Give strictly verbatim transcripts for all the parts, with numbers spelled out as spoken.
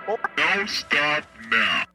Now stop now.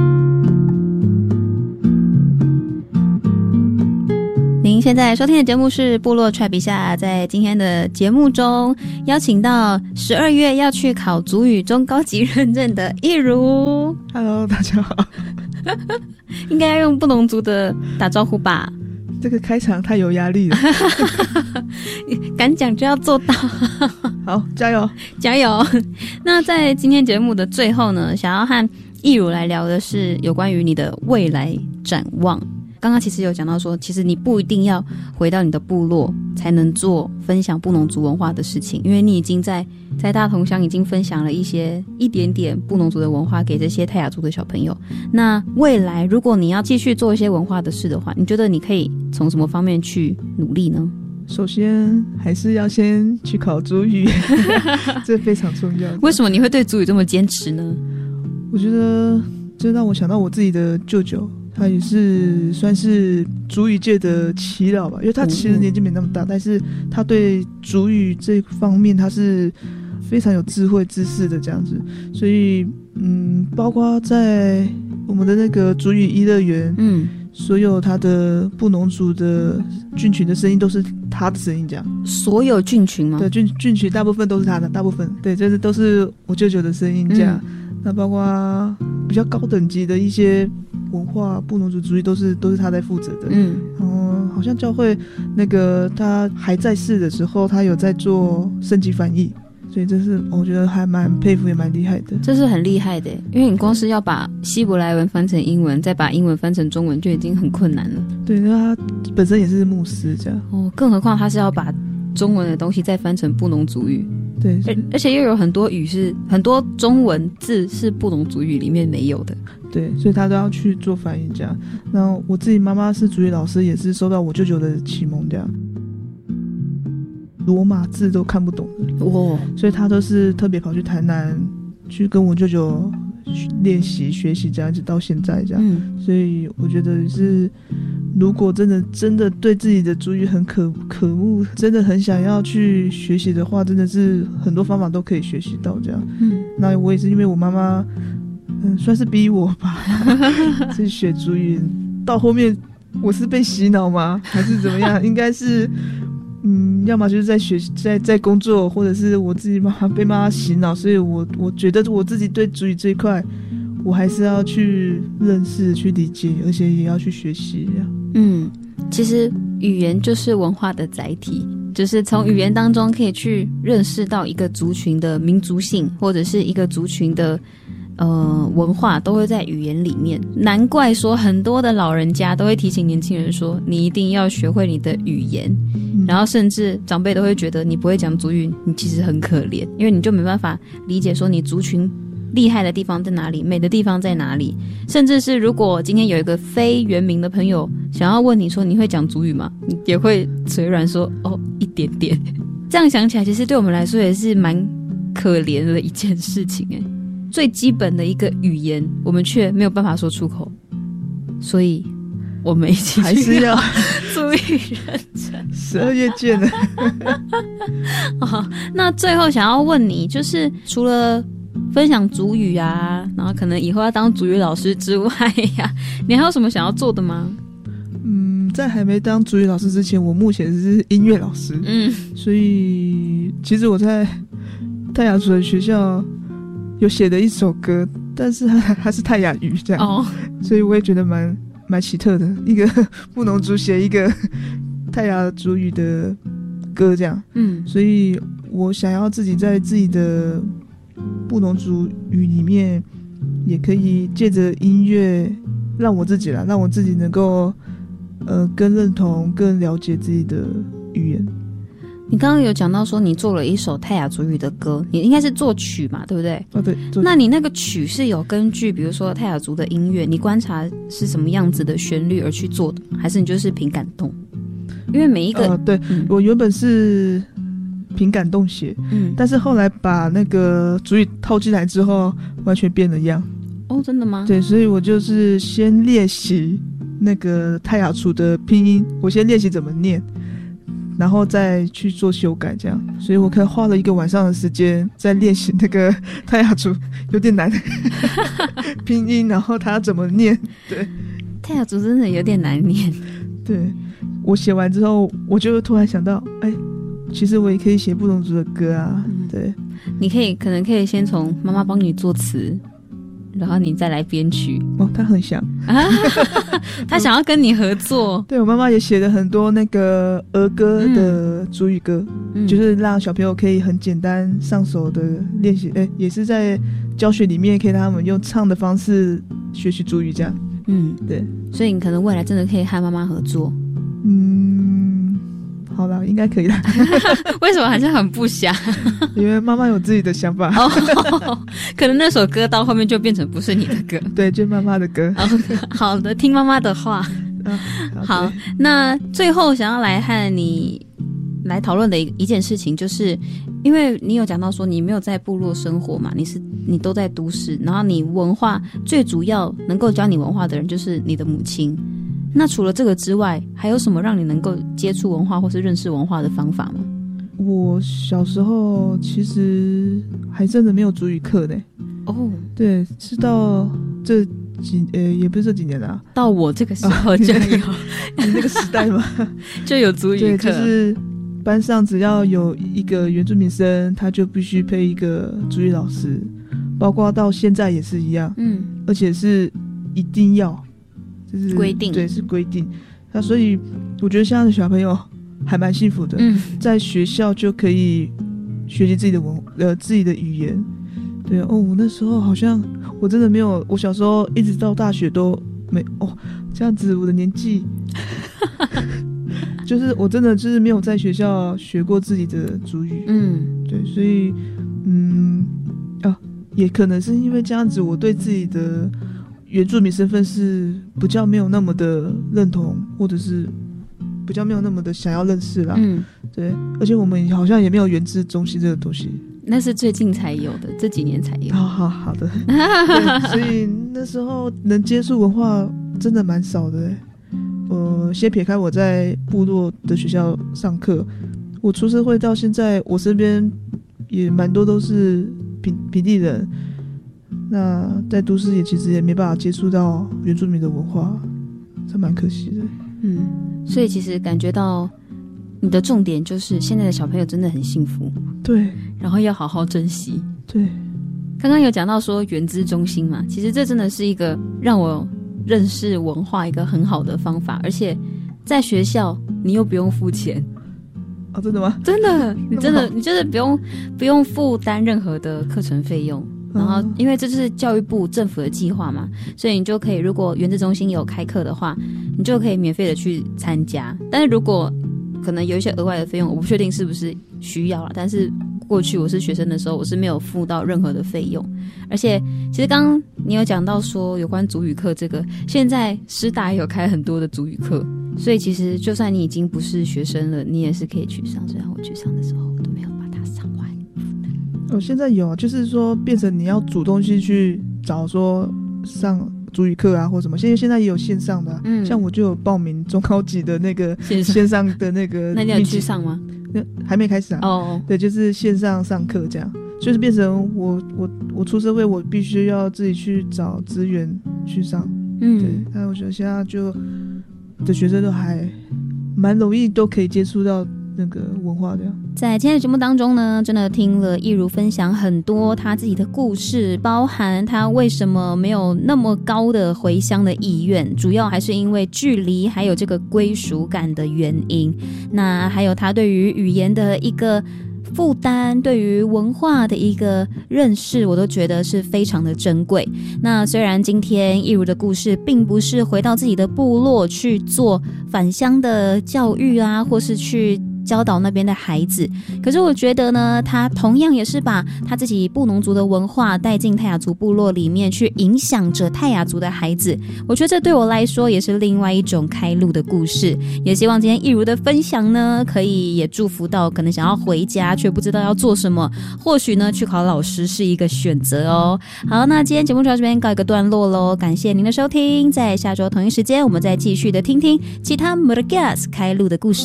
您现在收听的节目是部落踹比下，在今天的节目中邀请到十二月要去考族语中高级认证的易如。 Hello， 大家好。 应该要用布农族的打招呼吧？ 这个开场太有压力了。 敢讲就要做到。 好，加油加油。那在今天节目的最后呢，想要和易如来聊的是有关于你的未来展望。刚刚其实有讲到说，其实你不一定要回到你的部落才能做分享布农族文化的事情，因为你已经在在大同乡已经分享了一些一点点布农族的文化给这些泰雅族的小朋友。那未来如果你要继续做一些文化的事的话，你觉得你可以从什么方面去努力呢？ 首先还是要先去考族语。这非常重要。 为什么你会对族语这么坚持呢？ 我觉得这让我想到我自己的舅舅，他也是算是族语界的耆老吧，因为他其实年纪没那么大，但是他对族语这方面他是非常有智慧知识的这样子。所以嗯，包括在我们的那个族语一乐园，嗯，所有他的布农族的菌群的声音都是他的声音，这样。所有菌群吗？对，菌菌群大部分都是他的，大部分对，这是都是我舅舅的声音这样。嗯，那包括比较高等级的一些文化，布农族族语都是都是他在负责的。嗯，然后好像教会那个他还在世的时候，他有在做圣经翻译，所以这是我觉得还蛮佩服也蛮厉害的。这是很厉害的，因为你光是要把希伯来文翻成英文，再把英文翻成中文就已经很困难了。对，那他本身也是牧师这样。哦，更何况他是要把中文的东西再翻成布农族语。对，而而且又有很多语是很多中文字是布农族语里面没有的。对，所以他都要去做翻译这样。那我自己妈妈是族语老师，也是受到我舅舅的启蒙这样。罗马字都看不懂的，哇！所以他都是特别跑去台南去跟我舅舅练习学习这样，一直到现在这样。嗯，所以我觉得是，如果真的真的对自己的族语很渴渴慕，真的很想要去学习的话，真的是很多方法都可以学习到这样。嗯，那我也是因为我妈妈，嗯，算是逼我吧，去学族语。到后面我是被洗脑吗？还是怎么样？应该是。嗯，要么就是在学在在工作，或者是我自己妈妈被妈妈洗脑，所以我我觉得我自己对族语这一块，我还是要去认识、去理解，而且也要去学习。嗯，其实语言就是文化的载体，就是从语言当中可以去认识到一个族群的民族性，或者是一个族群的。呃，文化都会在语言里面，难怪说很多的老人家都会提醒年轻人说，你一定要学会你的语言。嗯，然后甚至长辈都会觉得你不会讲族语，你其实很可怜，因为你就没办法理解说你族群厉害的地方在哪里，美的地方在哪里。甚至是如果今天有一个非原民的朋友想要问你说你会讲族语吗，你也会随然说哦一点点。这样想起来，其实对我们来说也是蛮可怜的一件事情耶。最基本的一个语言我们却没有办法说出口，所以我们一起还是要族语认证。十二月见了。哦，那最后想要问你，就是除了分享族语啊，然后可能以后要当族语老师之外呀，你还有什么想要做的吗？嗯，在还没当族语老师之前，我目前是音乐老师。嗯，所以其实我在泰雅族的学校有写的一首歌，但是它它是泰雅语这样。哦，所以我也觉得蛮蛮奇特的，一个布农族写一个泰雅族语的歌这样。嗯，所以我想要自己在自己的布农族语里面，也可以借着音乐让我自己啦，让我自己能够呃更认同、更了解自己的语言。你刚刚有讲到说你做了一首泰雅族语的歌，你应该是作曲嘛，对不对？哦，对。那你那个曲是有根据比如说泰雅族的音乐，你观察是什么样子的旋律而去做的，还是你就是凭感动？因为每一个、呃、对、嗯、我原本是凭感动写，嗯，但是后来把那个族语套进来之后完全变了样。哦，真的吗？对，所以我就是先练习那个泰雅族的拼音，我先练习怎么念， 然后再去做修改这样，所以我可能花了一个晚上的时间在练习那个泰雅族，有点难拼音，然后它怎么念。对， 泰雅族真的有点难念。 对，我写完之后我就突然想到，哎，其实我也可以写布农族的歌啊。嗯、对， 你可以可能可以先从妈妈帮你作词，然后你再来编曲。 哦，他很想啊， 他想要跟你合作。 对，我妈妈也写了很多那个儿歌的族语歌、嗯、就是让小朋友可以很简单上手的练习，哎，也是在教学里面可以让他们用唱的方式学习族语这样。嗯，对， 所以你可能未来真的可以和妈妈合作。 嗯，好了，应该可以了。 为什么还是很不想？ 因为妈妈有自己的想法。 哦，可能那首歌到后面就变成不是你的歌。 对，就妈妈的歌。 好的，听妈妈的话。嗯、好，那最后想要来和你来讨论的一一件事情，就是因为你有讲到说你没有在部落生活嘛，你是你都在都市，然后你文化最主要能够教你文化的人就是你的母亲。那除了这个之外，还有什么让你能够接触文化或是认识文化的方法吗？ 我小时候其实还真的没有族语课呢。哦，对，是到这几呃也不是这几年啦， 到我这个时候就有、啊、 你那个时代嘛， 就有族语课。 对，就是班上只要有一个原住民生，他就必须配一个族语老师，包括到现在也是一样。嗯，而且是一定要。就是规定， 对，是规定。那所以我觉得现在的小朋友还蛮幸福的，嗯，在学校就可以学习自己的文呃自己的语言。对哦，我那时候好像我真的没有，我小时候一直到大学都没哦，这样子我的年纪，就是我真的就是没有在学校学过自己的族语。嗯，对，所以嗯啊，也可能是因为这样子，我对自己的原住民身份是比较没有那么的认同，或者是比较没有那么的想要认识啦。嗯，对，而且我们好像也没有原资中心这个东西， 那是最近才有的，这几年才有。 好好好的，对，所以那时候能接触文化真的蛮少的。呃，先撇开我在部落的学校上课，我出社会到现在，我身边也蛮多都是平平地人。那在都市也其实也没办法接触到原住民的文化，这蛮可惜的。 嗯，所以其实感觉到你的重点就是现在的小朋友真的很幸福， 对， 然后要好好珍惜。 对， 刚刚有讲到说原资中心嘛，其实这真的是一个让我认识文化一个很好的方法，而且在学校你又不用付钱。 哦，真的吗？ 真的，你真的你就是不用不用负担任何的课程费用。然后因为这就是教育部政府的计划嘛，所以你就可以，如果原子中心有开课的话，你就可以免费的去参加。但是如果可能有一些额外的费用，我不确定是不是需要啦，但是过去我是学生的时候，我是没有付到任何的费用。而且其实刚刚你有讲到说有关族语课这个，现在师大也有开很多的族语课，所以其实就算你已经不是学生了，你也是可以去上。虽然我去上的时候都没有把它上完。 哦，现在有，就是说变成你要主动去找说上族语课啊或什么，现在现在也有线上的、啊嗯、像我就有报名中高级的那个线上的那个那你有去上吗？ 还没开始啊。哦，对，就是线上上课这样，就是变成我我我出社会我必须要自己去找资源去上。嗯，对，但我觉得现在就的学生都还蛮容易都可以接触到那个文化这样。 在今天的节目当中呢，真的听了益如分享很多她自己的故事，包含她为什么没有那么高的回乡的意愿，主要还是因为距离还有这个归属感的原因。那还有她对于语言的一个负担，对于文化的一个认识，我都觉得是非常的珍贵。那虽然今天益如的故事并不是回到自己的部落去做返乡的教育啊，或是去教导那边的孩子，可是我觉得呢，他同样也是把他自己布农族的文化带进泰雅族部落里面，去影响着泰雅族的孩子。我觉得这对我来说也是另外一种开路的故事。也希望今天益如的分享呢，可以也祝福到可能想要回家却不知道要做什么，或许呢去考老师是一个选择哦。好，那今天节目就到这边告一个段落咯，感谢您的收听，在下周同一时间我们再继续的听听其他 Madagascar 开路的故事。